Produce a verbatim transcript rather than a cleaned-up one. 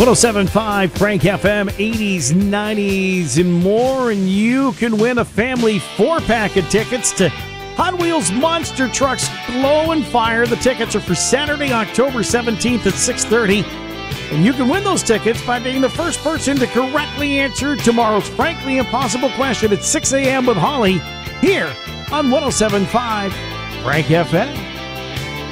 ten seventy-five Frank F M, eighties, nineties, and more. And you can win a family four-pack of tickets to Hot Wheels Monster Trucks Glow and Fire. The tickets are for Saturday, October seventeenth at six thirty. And you can win those tickets by being the first person to correctly answer tomorrow's Frankly Impossible question at six a.m. with Holly here on ten seventy-five Frank F M.